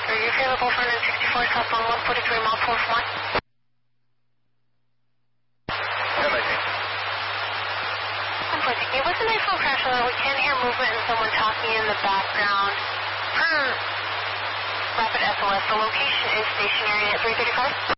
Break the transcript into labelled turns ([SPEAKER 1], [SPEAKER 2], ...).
[SPEAKER 1] Are you available for 164 southbound 143 miles 441?
[SPEAKER 2] 1019.
[SPEAKER 1] Unfortunately, it was an iPhone crash, although we can hear movement and someone talking in the background. Per Rapid SOS, the location is stationary at 335.